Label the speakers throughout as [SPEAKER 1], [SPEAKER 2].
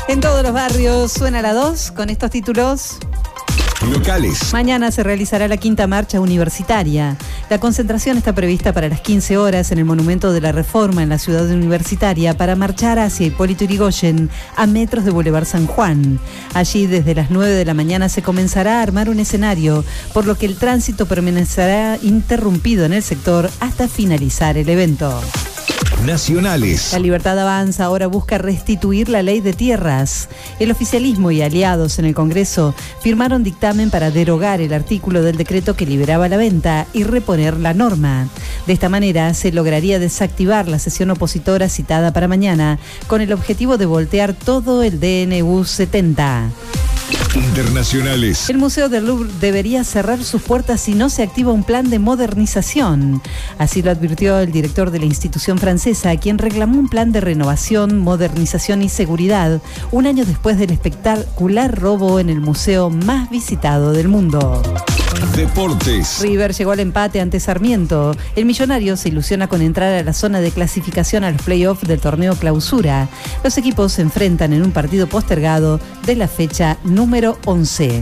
[SPEAKER 1] En todos los barrios suena la 2 con estos títulos.
[SPEAKER 2] Locales.
[SPEAKER 1] Mañana se realizará la quinta marcha universitaria. La concentración está prevista para las 15 horas en el Monumento de la Reforma en la ciudad universitaria para marchar hacia Hipólito Yrigoyen a metros de Boulevard San Juan. Allí desde las 9 de la mañana se comenzará a armar un escenario, por lo que el tránsito permanecerá interrumpido en el sector hasta finalizar el evento.
[SPEAKER 2] Nacionales.
[SPEAKER 1] La Libertad Avanza ahora busca restituir la ley de tierras. El oficialismo y aliados en el Congreso firmaron dictamen para derogar el artículo del decreto que liberaba la venta y reponer la norma. De esta manera se lograría desactivar la sesión opositora citada para mañana con el objetivo de voltear todo el DNU 70.
[SPEAKER 2] Internacionales.
[SPEAKER 1] El Museo del Louvre debería cerrar sus puertas si no se activa un plan de modernización. Así lo advirtió el director de la institución francesa, quien reclamó un plan de renovación, modernización y seguridad un año después del espectacular robo en el museo más visitado del mundo.
[SPEAKER 2] Deportes.
[SPEAKER 1] River llegó al empate ante Sarmiento. El millonario se ilusiona con entrar a la zona de clasificación a los playoffs del torneo Clausura. Los equipos se enfrentan en un partido postergado de la fecha número 11.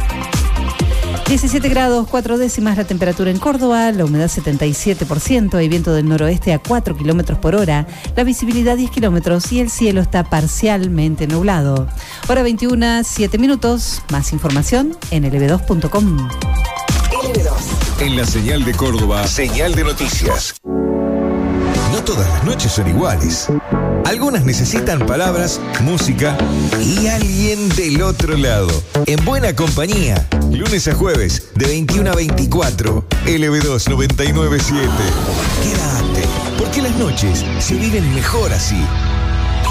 [SPEAKER 1] 17 grados 4 décimas la temperatura en Córdoba, la humedad 77%, hay viento del noroeste a 4 kilómetros por hora, la visibilidad 10 kilómetros y el cielo está parcialmente nublado. Hora 21, 7 minutos. Más información en lb2.com.
[SPEAKER 2] En la señal de Córdoba, señal de noticias. No todas las noches son iguales. Algunas necesitan palabras, música y alguien del otro lado. En buena compañía, lunes a jueves, de 21 a 24, LB2 997. Quédate, porque las noches se viven mejor así.